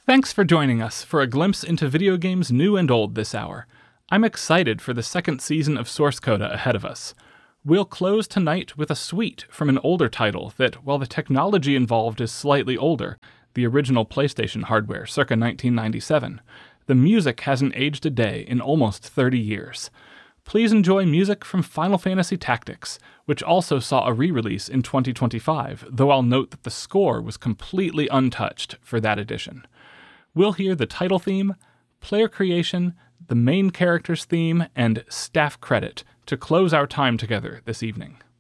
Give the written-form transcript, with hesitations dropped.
Thanks for joining us for a glimpse into video games new and old this hour. I'm excited for the second season of Source Coda ahead of us. We'll close tonight with a suite from an older title that, while the technology involved is slightly older, the original PlayStation hardware circa 1997, the music hasn't aged a day in almost 30 years. Please enjoy music from Final Fantasy Tactics, which also saw a re-release in 2025, though I'll note that the score was completely untouched for that edition. We'll hear the title theme, player creation, the main character's theme, and staff credit to close our time together this evening.